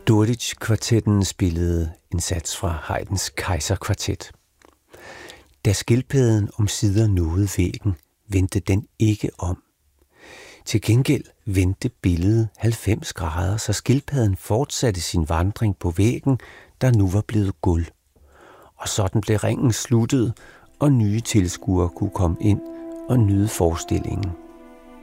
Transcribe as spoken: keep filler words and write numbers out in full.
Dorich-kvartetten spillede en sats fra Haydns Kejserkvartet. Da skildpadden omsider nåede væggen, vendte den ikke om. Til gengæld vendte billedet halvfems grader, så skildpadden fortsatte sin vandring på væggen, der nu var blevet guld. Og sådan blev ringen sluttet, og nye tilskuere kunne komme ind og nyde forestillingen.